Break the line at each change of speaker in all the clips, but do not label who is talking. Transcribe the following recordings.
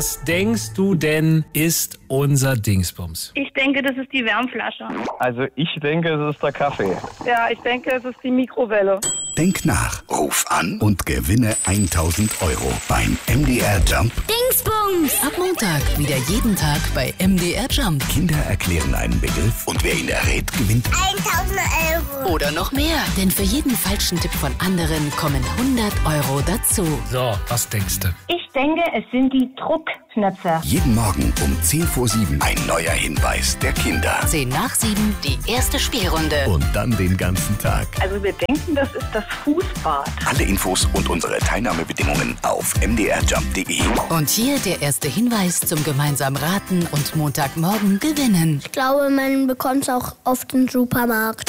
Was denkst du denn, ist unser Dingsbums?
Ich denke, das ist die Wärmflasche.
Also ich denke, es ist der Kaffee.
Ja, ich denke, es ist die Mikrowelle.
Denk nach, ruf an und gewinne 1.000 € beim MDR Jump.
Dingsbums! Ab Montag wieder jeden Tag bei MDR Jump.
Kinder erklären einen Begriff und wer ihn errät, gewinnt
1.000 € oder noch mehr. Denn für jeden falschen Tipp von anderen kommen 100 € dazu.
So, was denkst du?
Ich denke, es sind die Druckknöpfe.
jeden Morgen um 6:50 ein neuer Hinweis der Kinder.
7:10 die erste Spielrunde.
Und dann den ganzen Tag.
Also wir denken, das ist das Fußbad.
Alle Infos und unsere Teilnahmebedingungen auf mdrjump.de.
Und hier der erste Hinweis zum gemeinsamen Raten und Montagmorgen gewinnen.
Ich glaube, man bekommt es auch auf den Supermarkt.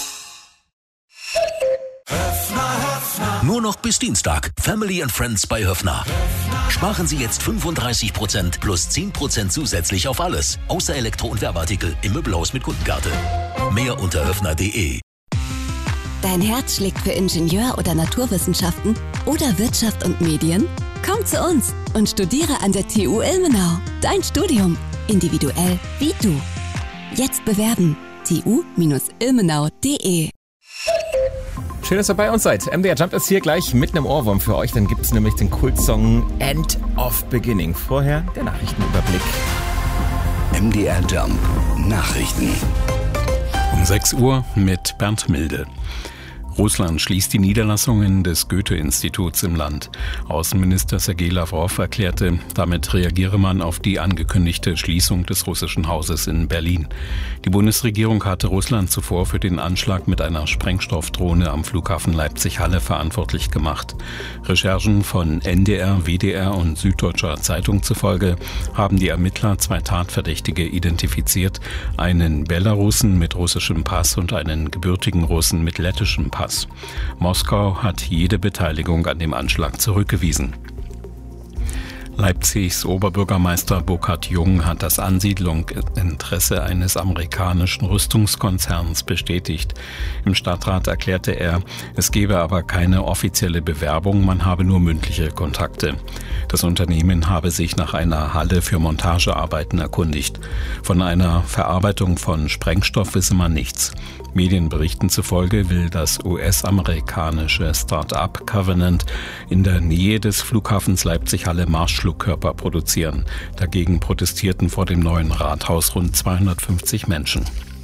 Nur noch bis Dienstag. Family and Friends bei Höffner. Sparen Sie jetzt 35% plus 10% zusätzlich auf alles. Außer Elektro- und Werbeartikel im Möbelhaus mit Kundenkarte. Mehr unter höffner.de.
Dein Herz schlägt für Ingenieur- oder Naturwissenschaften oder Wirtschaft und Medien? Komm zu uns und studiere an der TU Ilmenau. Dein Studium. Individuell wie du. Jetzt bewerben. tu-ilmenau.de.
Schön, dass ihr bei uns seid. MDR Jump ist hier gleich mit einem Ohrwurm für euch. Dann gibt es nämlich den Kultsong End of Beginning. Vorher der Nachrichtenüberblick.
MDR Jump Nachrichten.
Um 6 Uhr mit Bernd Milde. Russland schließt die Niederlassungen des Goethe-Instituts im Land. Außenminister Sergei Lavrov erklärte, damit reagiere man auf die angekündigte Schließung des russischen Hauses in Berlin. Die Bundesregierung hatte Russland zuvor für den Anschlag mit einer Sprengstoffdrohne am Flughafen Leipzig-Halle verantwortlich gemacht. Recherchen von NDR, WDR und Süddeutscher Zeitung zufolge haben die Ermittler 2 Tatverdächtige identifiziert, einen Belarussen mit russischem Pass und einen gebürtigen Russen mit lettischem Pass. Moskau hat jede Beteiligung an dem Anschlag zurückgewiesen. Leipzigs Oberbürgermeister Burkhard Jung hat das Ansiedlungsinteresse eines amerikanischen Rüstungskonzerns bestätigt. Im Stadtrat erklärte er, es gebe aber keine offizielle Bewerbung, man habe nur mündliche Kontakte. Das Unternehmen habe sich nach einer Halle für Montagearbeiten erkundigt. Von einer Verarbeitung von Sprengstoff wisse man nichts. Medienberichten zufolge will das US-amerikanische Start-up Covenant in der Nähe des Flughafens Leipzig-Halle Marschflugkörper produzieren. Dagegen protestierten vor dem neuen Rathaus rund 250 Menschen.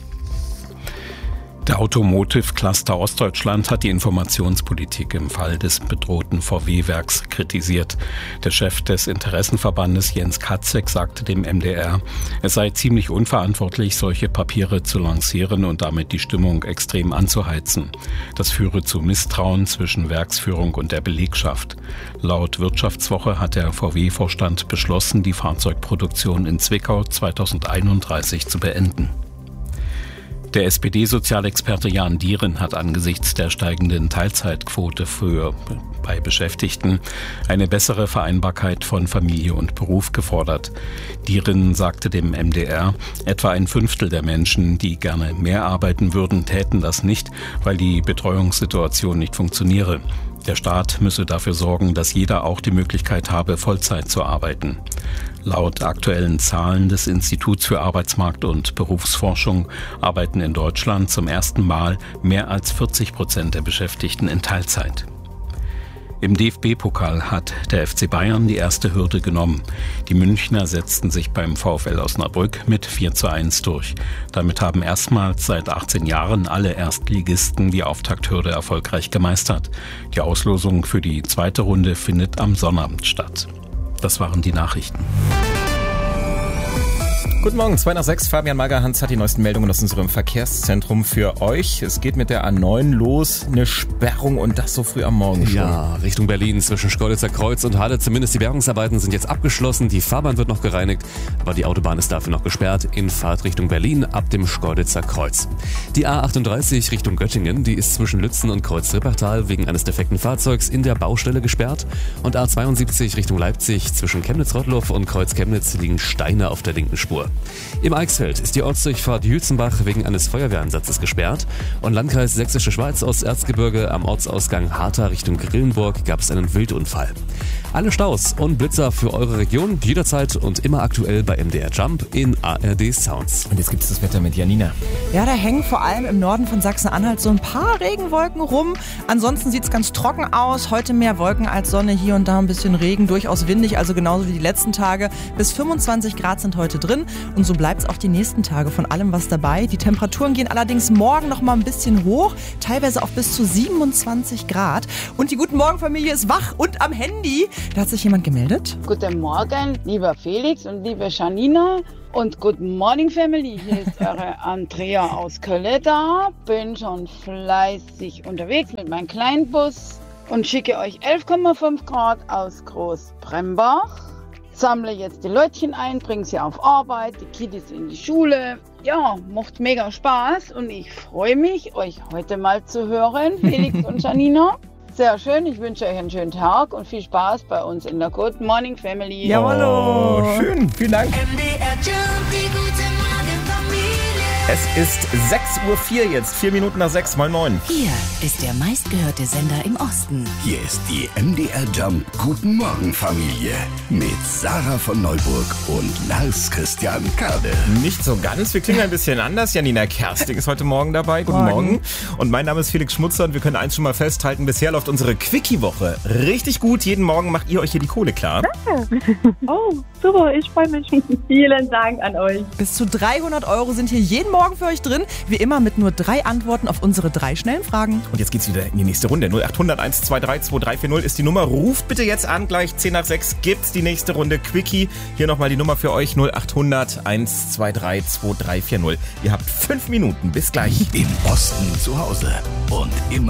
Der Automotive Cluster Ostdeutschland hat die Informationspolitik im Fall des bedrohten VW-Werks kritisiert. Der Chef des Interessenverbandes Jens Katzek sagte dem MDR, es sei ziemlich unverantwortlich, solche Papiere zu lancieren und damit die Stimmung extrem anzuheizen. Das führe zu Misstrauen zwischen Werksführung und der Belegschaft. Laut Wirtschaftswoche hat der VW-Vorstand beschlossen, die Fahrzeugproduktion in Zwickau 2031 zu beenden. Der SPD-Sozialexperte Jan Dieren hat angesichts der steigenden Teilzeitquote bei Beschäftigten eine bessere Vereinbarkeit von Familie und Beruf gefordert. Dieren sagte dem MDR, etwa 1/5 der Menschen, die gerne mehr arbeiten würden, täten das nicht, weil die Betreuungssituation nicht funktioniere. Der Staat müsse dafür sorgen, dass jeder auch die Möglichkeit habe, Vollzeit zu arbeiten. Laut aktuellen Zahlen des Instituts für Arbeitsmarkt- und Berufsforschung arbeiten in Deutschland zum ersten Mal mehr als 40% der Beschäftigten in Teilzeit. Im DFB-Pokal hat der FC Bayern die erste Hürde genommen. Die Münchner setzten sich beim VfL Osnabrück mit 4:1 durch. Damit haben erstmals seit 18 Jahren alle Erstligisten die Auftakthürde erfolgreich gemeistert. Die Auslosung für die zweite Runde findet am Sonnabend statt. Das waren die Nachrichten.
Guten Morgen, 5:02. Fabian Magerhans hat die neuesten Meldungen aus unserem Verkehrszentrum für euch. Es geht mit der A9 los, eine Sperrung und das so früh am Morgen schon.
Ja, Richtung Berlin zwischen Schkeuditzer Kreuz und Halle. Zumindest die Bergungsarbeiten sind jetzt abgeschlossen. Die Fahrbahn wird noch gereinigt, aber die Autobahn ist dafür noch gesperrt in Fahrt Richtung Berlin ab dem Schkeuditzer Kreuz. Die A38 Richtung Göttingen, die ist zwischen Lützen und Kreuz-Rippertal wegen eines defekten Fahrzeugs in der Baustelle gesperrt. Und A72 Richtung Leipzig zwischen Chemnitz-Rottluff und Kreuz-Chemnitz liegen Steine auf der linken Spur. Im Eichsfeld ist die Ortsdurchfahrt Jülzenbach wegen eines Feuerwehreinsatzes gesperrt. Und Landkreis Sächsische Schweiz aus Erzgebirge am Ortsausgang Hartha Richtung Grillenburg gab es einen Wildunfall. Alle Staus und Blitzer für eure Region jederzeit und immer aktuell bei MDR Jump in ARD Sounds.
Und jetzt gibt's das Wetter mit Janina.
Ja, da hängen vor allem im Norden von Sachsen-Anhalt so ein paar Regenwolken rum. Ansonsten sieht's ganz trocken aus. Heute mehr Wolken als Sonne, hier und da ein bisschen Regen, durchaus windig, also genauso wie die letzten Tage. Bis 25 Grad sind heute drin und so bleibt's auch die nächsten Tage, von allem was dabei. Die Temperaturen gehen allerdings morgen noch mal ein bisschen hoch, teilweise auf bis zu 27 Grad. Und die Guten Morgen Familie ist wach und am Handy. Da hat sich jemand gemeldet.
Guten Morgen, lieber Felix und liebe Janina. Und Good Morning Family, hier ist eure Andrea aus Kölleda. Bin schon fleißig unterwegs mit meinem Kleinbus und schicke euch 11,5 Grad aus Großbrembach. Sammle jetzt die Leutchen ein, bringe sie auf Arbeit, die Kiddies in die Schule. Ja, macht mega Spaß und ich freue mich, euch heute mal zu hören, Felix und Janina. Sehr schön, ich wünsche euch einen schönen Tag und viel Spaß bei uns in der Good Morning Family.
Jawollo, schön, vielen Dank. Es ist 6:04 Uhr jetzt, 4 Minuten nach 6, moin moin.
Hier ist der meistgehörte Sender im Osten.
Hier ist die MDR Jump Guten Morgen Familie mit Sarah von Neuburg und Lars Christian Kade.
Nicht so ganz, wir klingen ein bisschen anders. Janina Kersting ist heute Morgen dabei. Guten Morgen. Und mein Name ist Felix Schmutzer und wir können eins schon mal festhalten, bisher läuft unsere Quickie-Woche richtig gut. Jeden Morgen macht ihr euch hier die Kohle klar.
Oh, super, ich freue mich. Vielen Dank an euch.
Bis zu 300 € sind hier jeden Morgen für euch drin. Wie immer mit nur 3 Antworten auf unsere 3 schnellen Fragen.
Und jetzt geht's wieder in die nächste Runde. 0800 123 2340 ist die Nummer. Ruft bitte jetzt an, gleich 10 nach 6 gibt's die nächste Runde Quickie. Hier nochmal die Nummer für euch, 0800 123 2340. Ihr habt 5 Minuten, bis gleich.
Im Osten zu Hause und immer